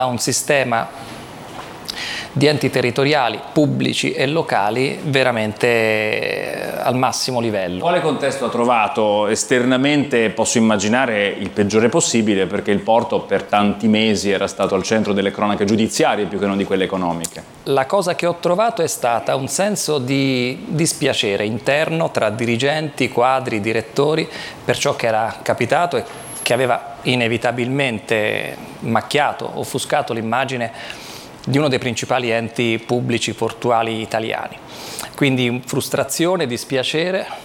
Un sistema di enti territoriali, pubblici e locali veramente al massimo livello. Quale contesto ha trovato? Esternamente posso immaginare il peggiore possibile, perché il porto per tanti mesi era stato al centro delle cronache giudiziarie più che non di quelle economiche. La cosa che ho trovato è stata un senso di dispiacere interno tra dirigenti, quadri, direttori per ciò che era capitato e che aveva inevitabilmente macchiato, offuscato l'immagine di uno dei principali enti pubblici portuali italiani. Quindi frustrazione, dispiacere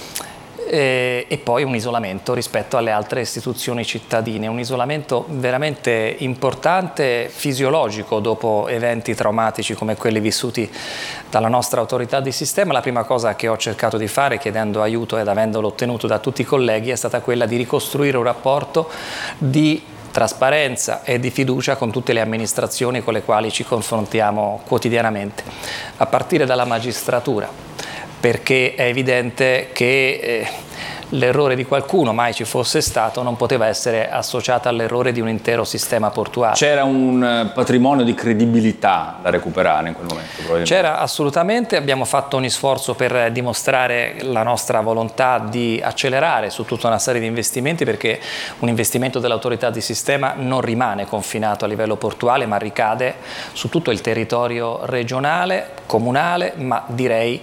e poi un isolamento rispetto alle altre istituzioni cittadine, un isolamento veramente importante, fisiologico dopo eventi traumatici come quelli vissuti dalla nostra autorità di sistema. La prima cosa che ho cercato di fare, chiedendo aiuto ed avendolo ottenuto da tutti i colleghi, è stata quella di ricostruire un rapporto di trasparenza e di fiducia con tutte le amministrazioni con le quali ci confrontiamo quotidianamente, a partire dalla magistratura, perché è evidente che l'errore di qualcuno, mai ci fosse stato, non poteva essere associato all'errore di un intero sistema portuale. C'era un patrimonio di credibilità da recuperare in quel momento? C'era assolutamente, abbiamo fatto ogni sforzo per dimostrare la nostra volontà di accelerare su tutta una serie di investimenti, perché un investimento dell'autorità di sistema non rimane confinato a livello portuale, ma ricade su tutto il territorio regionale, comunale, ma direi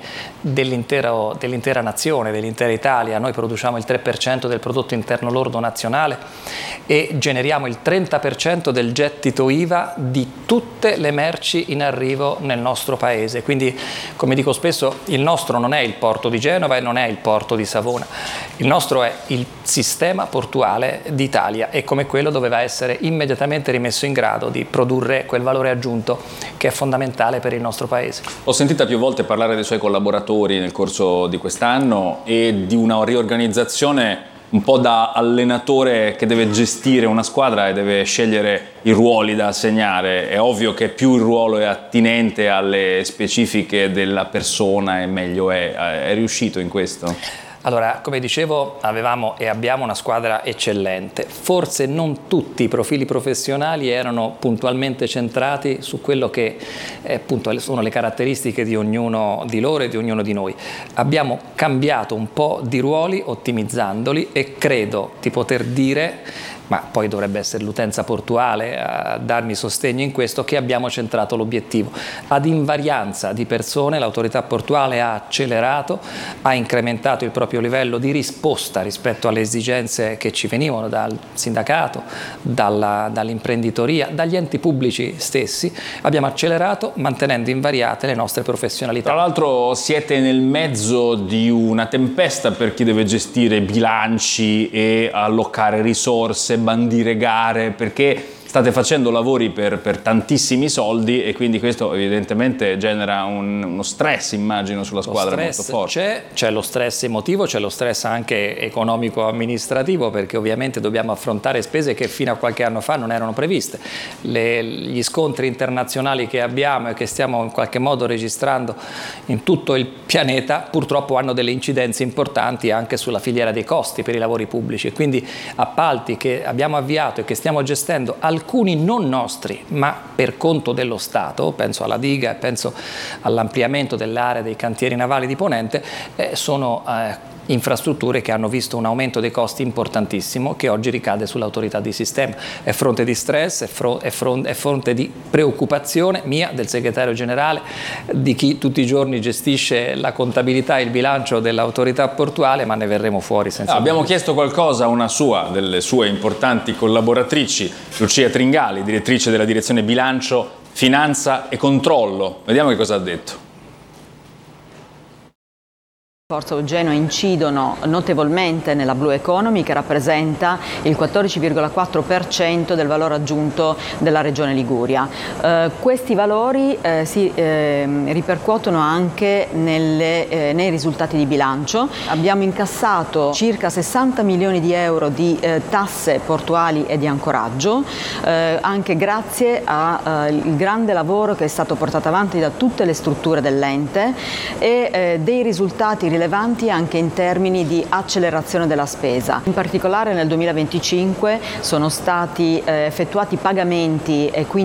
dell'intera nazione, dell'intera Italia. Noi produciamo il 3% del prodotto interno lordo nazionale e generiamo il 30% del gettito IVA di tutte le merci in arrivo nel nostro paese. Quindi, come dico spesso, il nostro non è il porto di Genova e non è il porto di Savona, il nostro è il sistema portuale d'Italia e come quello doveva essere immediatamente rimesso in grado di produrre quel valore aggiunto che è fondamentale per il nostro paese. Ho sentito più volte parlare dei suoi collaboratori nel corso di quest'anno e di una riorganizzazione un po' da allenatore che deve gestire una squadra e deve scegliere i ruoli da assegnare. È ovvio che più il ruolo è attinente alle specifiche della persona e meglio è. È riuscito in questo? Allora, come dicevo, avevamo e abbiamo una squadra eccellente. Forse non tutti i profili professionali erano puntualmente centrati su quello che appunto sono le caratteristiche di ognuno di loro e di ognuno di noi. Abbiamo cambiato un po' di ruoli ottimizzandoli e credo di poter dire, ma poi dovrebbe essere l'utenza portuale a darmi sostegno in questo, che abbiamo centrato l'obiettivo. Ad invarianza di persone l'autorità portuale ha accelerato, ha incrementato il proprio livello di risposta rispetto alle esigenze che ci venivano dal sindacato, dall'imprenditoria, dagli enti pubblici stessi. Abbiamo accelerato mantenendo invariate le nostre professionalità. Tra l'altro siete nel mezzo di una tempesta per chi deve gestire bilanci e allocare risorse, bandire gare, perché state facendo lavori per tantissimi soldi e quindi questo evidentemente genera uno stress, immagino, sulla squadra molto forte. C'è lo stress emotivo, c'è lo stress anche economico-amministrativo, perché ovviamente dobbiamo affrontare spese che fino a qualche anno fa non erano previste. Gli scontri internazionali che abbiamo e che stiamo in qualche modo registrando in tutto il pianeta purtroppo hanno delle incidenze importanti anche sulla filiera dei costi per i lavori pubblici e quindi appalti che abbiamo avviato e che stiamo gestendo, alcuni non nostri ma per conto dello Stato, penso alla diga e penso all'ampliamento dell'area dei cantieri navali di Ponente, sono infrastrutture che hanno visto un aumento dei costi importantissimo che oggi ricade sull'autorità di sistema. È fronte di stress, è fronte di preoccupazione mia, del segretario generale, di chi tutti i giorni gestisce la contabilità e il bilancio dell'autorità portuale, ma ne verremo fuori senza Abbiamo chiesto qualcosa a una delle sue importanti collaboratrici, Lucia Tringali, direttrice della direzione bilancio, finanza e controllo. Vediamo che cosa ha detto. Forza Eugenio incidono notevolmente nella Blue Economy, che rappresenta il 14,4% del valore aggiunto della Regione Liguria. Questi valori si ripercuotono anche nei risultati di bilancio. Abbiamo incassato circa 60 milioni di euro di tasse portuali e di ancoraggio, anche grazie al grande lavoro che è stato portato avanti da tutte le strutture dell'ente e dei risultati rilevanti anche in termini di accelerazione della spesa. In particolare nel 2025 sono stati effettuati pagamenti e quindi